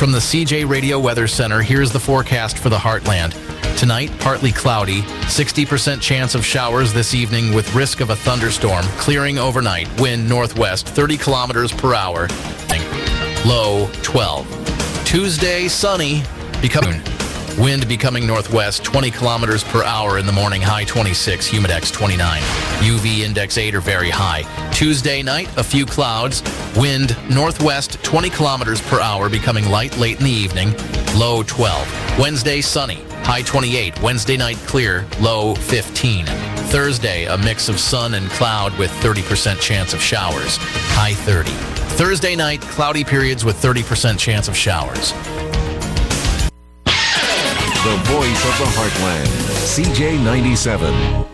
From the CJ Radio Weather Center, here's the forecast for the Heartland. Tonight, partly cloudy, 60% chance of showers this evening with risk of a thunderstorm, clearing overnight, wind northwest 30 kilometers per hour, low 12. Tuesday, sunny, wind becoming northwest 20 kilometers per hour in the morning, high 26, humidex 29. UV index 8 or very high. Tuesday night, a few clouds, wind northwest 20 kilometers per hour, becoming light late in the evening, low 12. Wednesday, sunny, high 28. Wednesday night, clear, low 15. Thursday, a mix of sun and cloud with 30% chance of showers, high 30. Thursday night, cloudy periods with 30% chance of showers. The voice of the Heartland, CJ97.